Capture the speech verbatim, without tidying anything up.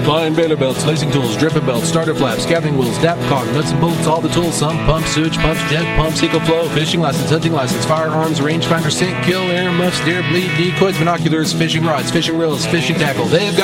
Flying bailer belts, lacing tools, dripping belts, starter flaps, gathering wheels, dap caulk, nuts and bolts, all the tools, sump, pumps, sewage pumps, jet pumps, EcoFlow, fishing license, hunting license, firearms, rangefinder, sink, kill, air muffs, deer bleed, decoys, binoculars, fishing rods, fishing reels, fishing tackle. They've got